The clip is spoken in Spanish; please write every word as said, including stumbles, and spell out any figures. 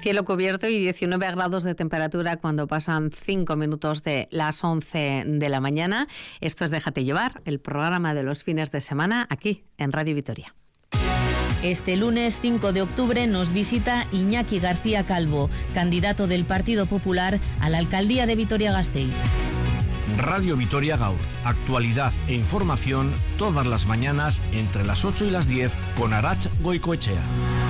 Cielo cubierto y diecinueve grados de temperatura cuando pasan cinco minutos de las once de la mañana. Esto es Déjate llevar, el programa de los fines de semana aquí en Radio Vitoria. Este lunes cinco de octubre nos visita Iñaki García Calvo, candidato del Partido Popular a la alcaldía de Vitoria-Gasteiz. Radio Vitoria Gaur, actualidad e información todas las mañanas entre las ocho y las diez con Arach Goicoechea.